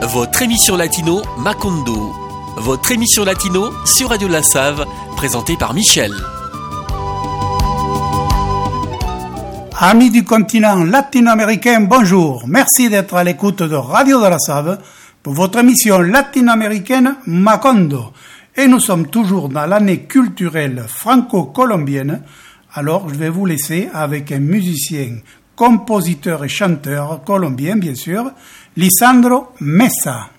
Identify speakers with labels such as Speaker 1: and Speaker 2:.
Speaker 1: votre émission latino Macondo. Votre émission latino sur Radio La Save, présentée par Michel.
Speaker 2: Amis du continent latino-américain, bonjour. Merci d'être à l'écoute de Radio de la Save pour votre émission latino-américaine Macondo. Et nous sommes toujours dans l'année culturelle franco-colombienne. Alors, je vais vous laisser avec un musicien, compositeur et chanteur colombien, bien sûr, Lisandro Mesa.